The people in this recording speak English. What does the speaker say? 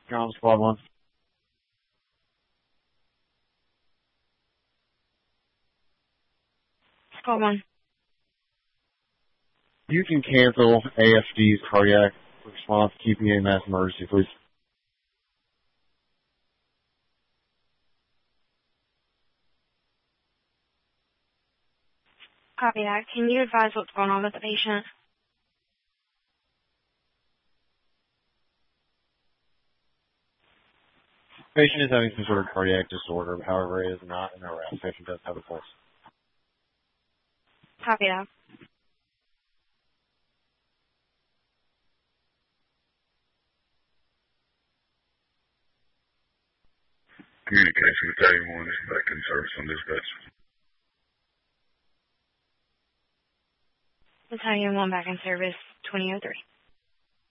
Squad 1. Squad 1. You can cancel AFD's cardiac response, keeping a mass emergency, please. Copy that. Can you advise what's going on with the patient? Patient is having some sort of cardiac disorder, however, it is not an arrest. Patient does have a pulse. Copy that. Communication with 81 is back in service on dispatch. Battalion 1 back in service, 2003.